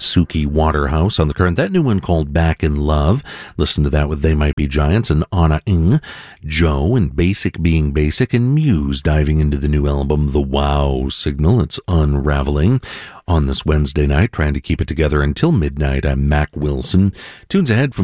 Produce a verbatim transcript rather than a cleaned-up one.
Suki Waterhouse on the current. That new one called Back in Love. Listen to that with They Might Be Giants and Anna Ng. Joe and Basic Being Basic, and Muse diving into the new album The Wow Signal. It's unraveling. On this Wednesday night, trying to keep it together until midnight, I'm Mac Wilson. Tunes ahead from